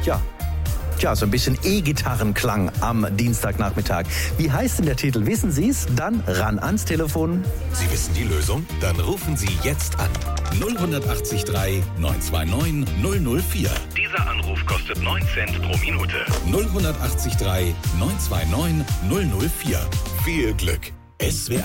so ein bisschen E-Gitarrenklang am Dienstagnachmittag. Wie heißt denn der Titel? Wissen Sie es? Dann ran ans Telefon. Sie wissen die Lösung? Dann rufen Sie jetzt an. 0183 929 004. Dieser Anruf kostet 9 Cent pro Minute. 0183 929 004. Viel Glück. SWR